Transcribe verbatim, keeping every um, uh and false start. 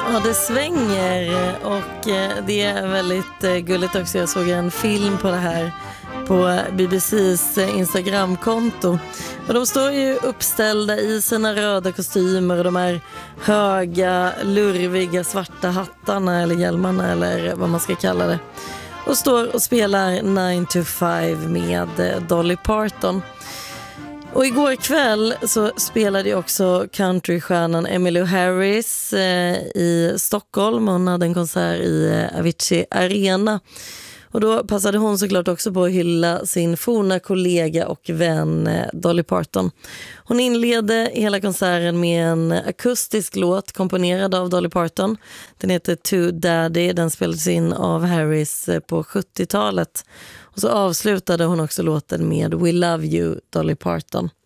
Ja, det svänger och det är väldigt gulligt också. Jag såg en film på det här på B B C:s Instagramkonto. Och de står ju uppställda i sina röda kostymer och de här höga, lurviga svarta hattarna eller hjälmarna eller vad man ska kalla det. Och står och spelar nine to five med Dolly Parton. Och igår kväll så spelade ju också countrystjärnan Emmylou Harris eh, i Stockholm. Hon hade en konsert i eh, Avicii Arena. Och då passade hon såklart också på att hylla sin forna kollega och vän eh, Dolly Parton. Hon inledde hela konserten med en akustisk låt komponerad av Dolly Parton. Den heter To Daddy, den spelades in av Harris eh, på sjuttiotalet. Och så avslutade hon också låten med We Love You, Dolly Parton.